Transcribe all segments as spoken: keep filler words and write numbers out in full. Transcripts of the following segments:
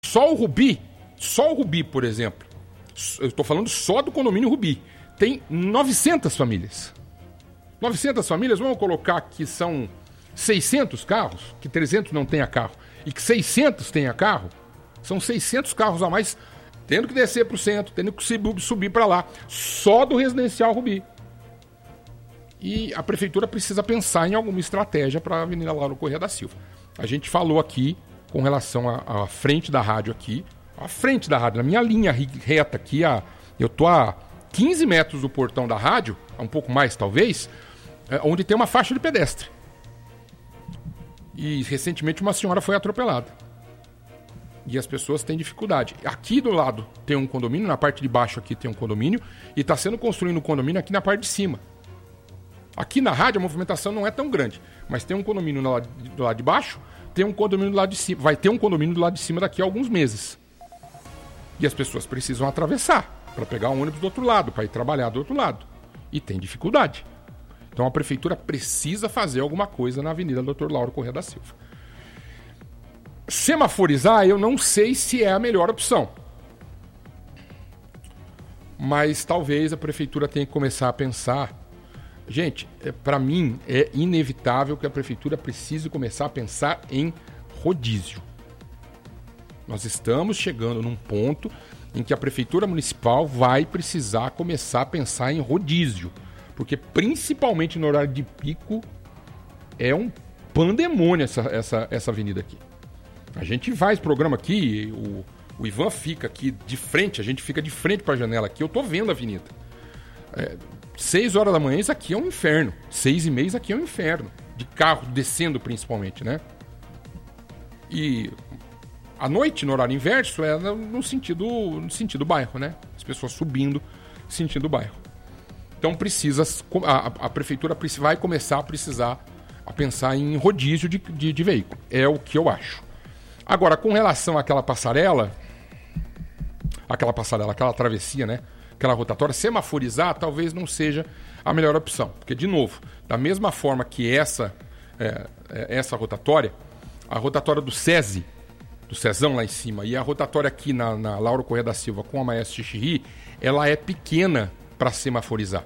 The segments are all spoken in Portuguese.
Só o Rubi, só o Rubi, por exemplo, eu estou falando só do condomínio Rubi, tem novecentas famílias. novecentas famílias, vamos colocar que são seiscentos carros, que trezentos não tenha carro, e que seiscentos tenha carro, são seiscentos carros a mais, tendo que descer para o centro, tendo que subir para lá, só do residencial Rubi. E a prefeitura precisa pensar em alguma estratégia para a Avenida Lauro Corrêa da Silva. A gente falou aqui com relação à, à frente da rádio aqui, à frente da rádio, na minha linha reta aqui, a, eu tô a quinze metros do portão da rádio, um pouco mais talvez, é, onde tem uma faixa de pedestre. E recentemente uma senhora foi atropelada. E as pessoas têm dificuldade. Aqui do lado tem um condomínio, na parte de baixo aqui tem um condomínio, e está sendo construído um condomínio aqui na parte de cima. Aqui na rádio a movimentação não é tão grande, mas tem um condomínio do lado, do lado de baixo, tem um condomínio do lado de cima. Vai ter um condomínio do lado de cima daqui a alguns meses. E as pessoas precisam atravessar para pegar um ônibus do outro lado, para ir trabalhar do outro lado. E tem dificuldade. Então a prefeitura precisa fazer alguma coisa na Avenida doutor Lauro Corrêa da Silva. Semaforizar, eu não sei se é a melhor opção. Mas talvez a prefeitura tenha que começar a pensar. Gente, para mim é inevitável que a prefeitura precise começar a pensar em rodízio. Nós estamos chegando num ponto em que a prefeitura municipal vai precisar começar a pensar em rodízio. Porque principalmente no horário de pico é um pandemônio essa, essa, essa avenida aqui. A gente faz programa aqui, o, o Ivan fica aqui de frente, a gente fica de frente para a janela aqui, eu tô vendo a avenida. É, seis horas da manhã isso aqui é um inferno. Seis e meia isso aqui é um inferno. De carro descendo principalmente, né? E à noite, no horário inverso, é no sentido, no sentido bairro, né? As pessoas subindo sentido bairro. Então precisa, a, a prefeitura vai começar a precisar a pensar em rodízio de, de, de veículo. É o que eu acho. Agora, com relação àquela passarela, aquela passarela, aquela travessia, né? Aquela rotatória, semaforizar talvez não seja a melhor opção. Porque, de novo, da mesma forma que essa, é, essa rotatória, a rotatória do SESI, do Cezão lá em cima, e a rotatória aqui na, na Lauro Corrêa da Silva com a Maestro Xixi, ela é pequena para semaforizar.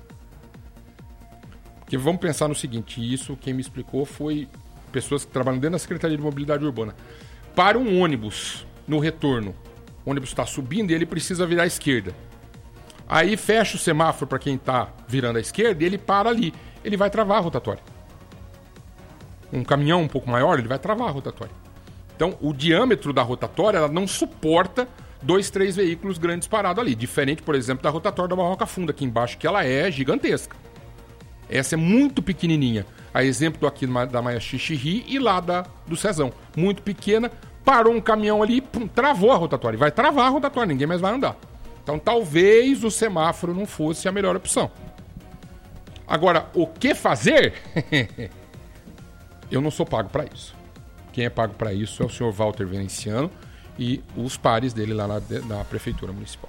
Porque vamos pensar no seguinte, e isso quem me explicou foi pessoas que trabalham dentro da Secretaria de Mobilidade Urbana. Para um ônibus no retorno, o ônibus está subindo e ele precisa virar à esquerda. Aí fecha o semáforo para quem está virando à esquerda e ele para ali. Ele vai travar a rotatória. Um caminhão um pouco maior, ele vai travar a rotatória. Então, o diâmetro da rotatória ela não suporta dois, três veículos grandes parados ali. Diferente, por exemplo, da rotatória da Barroca Funda aqui embaixo, que ela é gigantesca. Essa é muito pequenininha. A exemplo aqui da Maia Xixi e lá da, do Cezão. Muito pequena, parou um caminhão ali, pum, travou a rotatória. Vai travar a rotatória, ninguém mais vai andar. Então talvez o semáforo não fosse a melhor opção. Agora, o que fazer? Eu não sou pago para isso. Quem é pago para isso é o senhor Walter Venenciano e os pares dele lá na, na Prefeitura Municipal.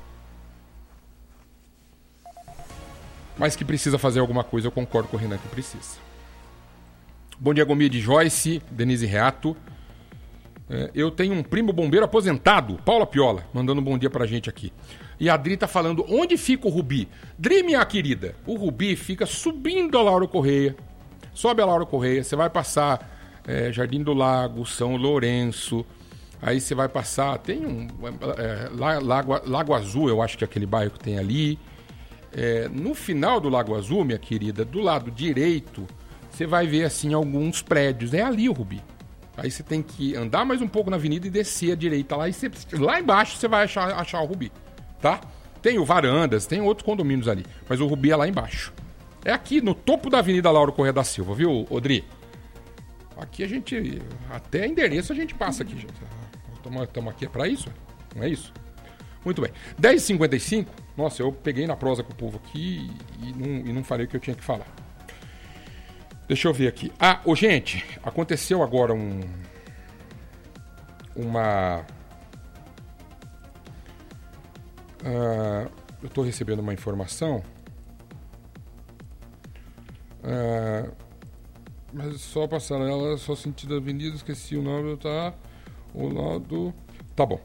Mas que precisa fazer alguma coisa, eu concordo com o Renan que precisa. Bom dia, Gomide, Joyce, Denise Reato. É, eu tenho um primo bombeiro aposentado, Paula Piola, mandando um bom dia pra gente aqui. E a Dri tá falando, onde fica o Rubi? Dri, minha querida, o Rubi fica subindo a Lauro Corrêa. Sobe a Lauro Corrêa, você vai passar é, Jardim do Lago, São Lourenço. Aí você vai passar, tem um... É, Lago, Lago Azul, eu acho que é aquele bairro que tem ali. É, no final do Lago Azul, minha querida, do lado direito, você vai ver assim alguns prédios. É ali o Rubi. Aí você tem que andar mais um pouco na avenida e descer à direita lá. E você, lá embaixo você vai achar, achar o Rubi, tá? Tem o Varandas, tem outros condomínios ali. Mas o Rubi é lá embaixo. É aqui no topo da Avenida Lauro Corrêa da Silva, viu, Odri? Aqui a gente... Até endereço a gente passa aqui, gente. Estamos aqui para isso? Não é isso? Muito bem. dez e cinquenta e cinco. Nossa, eu peguei na prosa com o povo aqui e não, e não falei o que eu tinha que falar. Deixa eu ver aqui. Ah, ô, gente, aconteceu agora um... Uma... Uh, eu estou recebendo uma informação. Uh, mas só passarela, só sentido avenida, esqueci o nome, tá? O lado Tá bom.